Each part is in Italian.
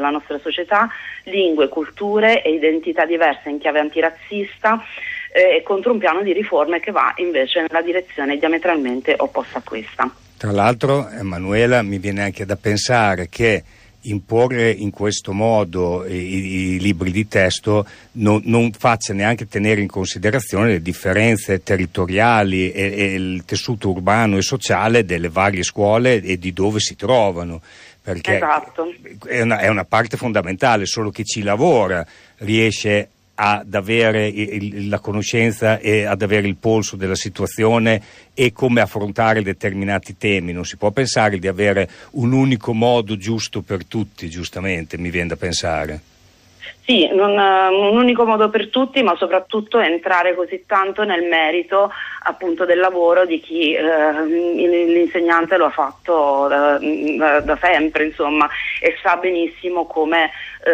la nostra società, lingue, culture e identità diverse in chiave antirazzista, contro un piano di riforme che va invece nella direzione diametralmente opposta a questa. Tra l'altro, Emanuela, mi viene anche da pensare che imporre in questo modo i libri di testo non faccia neanche tenere in considerazione le differenze territoriali e il tessuto urbano e sociale delle varie scuole e di dove si trovano, perché esatto. è una parte fondamentale. Solo chi ci lavora riesce ad avere la conoscenza e ad avere il polso della situazione e come affrontare determinati temi. Non si può pensare di avere un unico modo giusto per tutti, giustamente, mi viene da pensare. Sì, un unico modo per tutti, ma soprattutto entrare così tanto nel merito appunto del lavoro di chi l'insegnante lo ha fatto da sempre, insomma, e sa benissimo come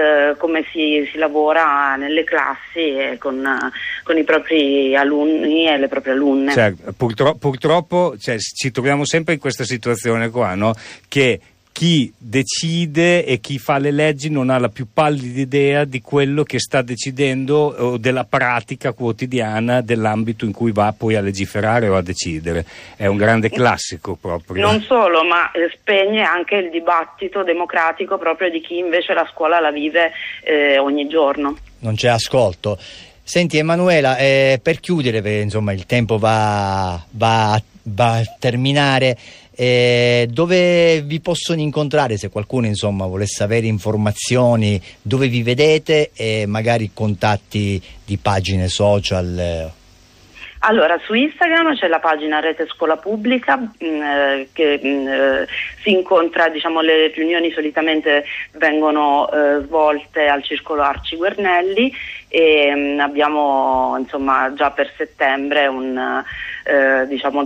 si lavora nelle classi e con i propri alunni e le proprie alunne. Cioè, purtroppo ci troviamo sempre in questa situazione qua, no? Che chi decide e chi fa le leggi non ha la più pallida idea di quello che sta decidendo o della pratica quotidiana dell'ambito in cui va poi a legiferare o a decidere. È un grande classico proprio. Non solo, ma spegne anche il dibattito democratico proprio di chi invece la scuola la vive ogni giorno. Non c'è ascolto. Senti Emanuela, per chiudere, perché insomma il tempo va a terminare, dove vi possono incontrare se qualcuno insomma volesse avere informazioni, dove vi vedete e magari contatti di pagine social? Allora, su Instagram c'è la pagina Rete Scuola Pubblica che si incontra, diciamo, le riunioni solitamente vengono svolte al Circolo Arci Guernelli e abbiamo insomma già per settembre diciamo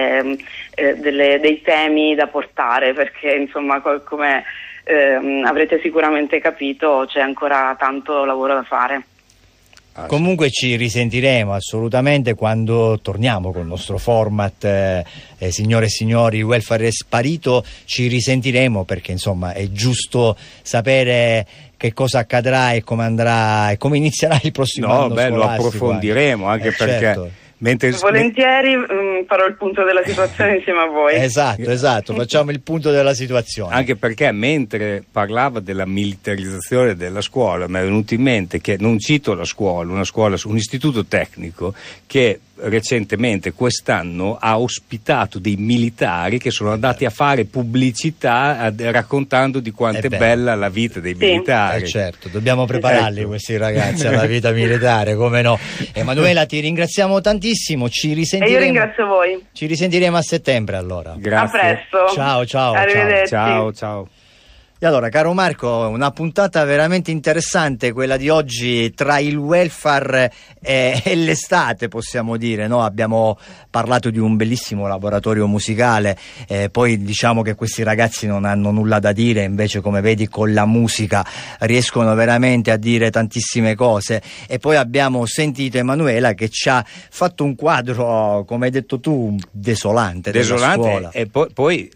dei temi da portare, perché insomma come avrete sicuramente capito c'è ancora tanto lavoro da fare. Comunque ci risentiremo assolutamente quando torniamo col nostro format, signore e signori, il welfare è sparito. Ci risentiremo perché insomma è giusto sapere che cosa accadrà e come andrà e come inizierà il prossimo anno scolastico. Lo approfondiremo anche perché certo. Volentieri farò il punto della situazione insieme a voi. Esatto, facciamo il punto della situazione. Anche perché mentre parlava della militarizzazione della scuola mi è venuto in mente che non cito la scuola, un istituto tecnico che recentemente quest'anno ha ospitato dei militari che sono andati a fare pubblicità raccontando di quanto è bella la vita dei militari. Certo, dobbiamo prepararli questi ragazzi alla vita militare, come no. Emanuela, ti ringraziamo tantissimo, ci risentiremo. E io ringrazio voi. Ci risentiremo a settembre allora. Grazie. A presto. Ciao. Arrivederci. Ciao. E allora, caro Marco, una puntata veramente interessante quella di oggi, tra il welfare e l'estate, possiamo dire, no? Abbiamo parlato di un bellissimo laboratorio musicale, poi diciamo che questi ragazzi non hanno nulla da dire, invece come vedi con la musica riescono veramente a dire tantissime cose. E poi abbiamo sentito Emanuela che ci ha fatto un quadro, come hai detto tu, desolante della scuola. E poi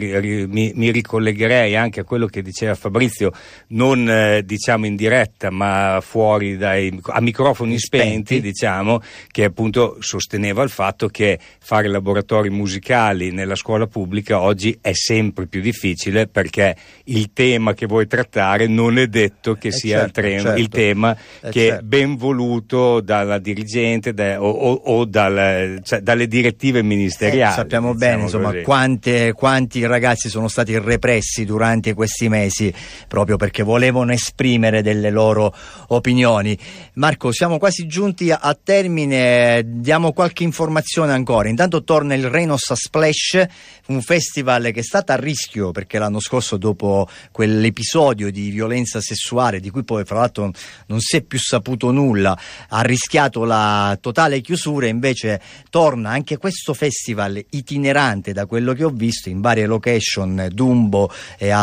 mi ricollegherei anche a quello che diceva Fabrizio, non diciamo in diretta ma fuori a microfoni spenti, diciamo, che appunto sosteneva il fatto che fare laboratori musicali nella scuola pubblica oggi è sempre più difficile perché il tema che vuoi trattare non è detto che sia il tema che è ben voluto dalla dirigente o dalle direttive ministeriali. Sappiamo bene insomma quanti ragazzi sono stati repressi durante questi mesi proprio perché volevano esprimere delle loro opinioni. Marco, siamo quasi giunti a termine, diamo qualche informazione ancora. Intanto torna il Renos a Splash, un festival che è stato a rischio perché l'anno scorso, dopo quell'episodio di violenza sessuale di cui poi fra l'altro non si è più saputo nulla, ha rischiato la totale chiusura. Invece torna anche questo festival itinerante, da quello che ho visto, in varie location, Dumbo e altre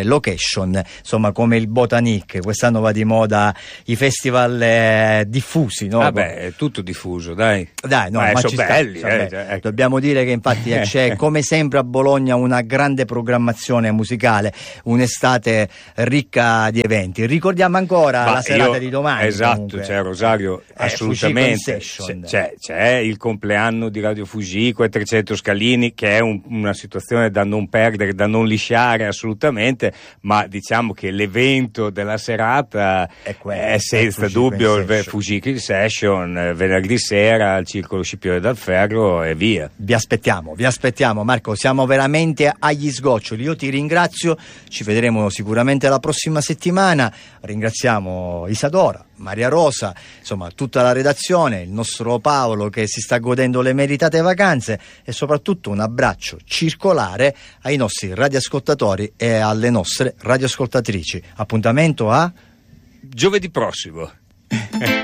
location, insomma, come il Botanic. Quest'anno va di moda i festival diffusi, no? Vabbè, è tutto diffuso, dai. No, ma sono ci belli, ecco. Dobbiamo dire che infatti c'è come sempre a Bologna una grande programmazione musicale, un'estate ricca di eventi. Ricordiamo ancora la serata di domani. Esatto, comunque. c'è Rosario, assolutamente. C'è il compleanno di Radio Fuji, quei 300 scalini, che è una situazione da non perdere, da non lisciare assolutamente, ma diciamo che l'evento della serata è senza dubbio il Fuji Kill Session, venerdì sera al Circolo Scipione dal Ferro e via. Vi aspettiamo Marco, siamo veramente agli sgoccioli. Io ti ringrazio, ci vedremo sicuramente la prossima settimana. Ringraziamo Isadora, Maria Rosa, insomma tutta la redazione, il nostro Paolo che si sta godendo le meritate vacanze, e soprattutto un abbraccio circolare ai nostri radioascoltatori e alle nostre radioascoltatrici. Appuntamento a giovedì prossimo.